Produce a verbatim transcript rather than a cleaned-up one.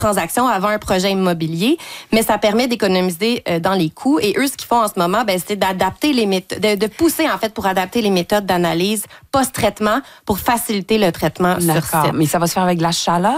transaction avant un projet immobilier, mais ça permet d'économiser euh, dans les coûts. Et eux, ce qu'ils font en ce moment, ben, c'est d'adapter les méthodes, de, de pousser en fait pour adapter les méthodes d'analyse post-traitement pour faciliter le traitement sur site. Mais ça va se faire avec de la chaleur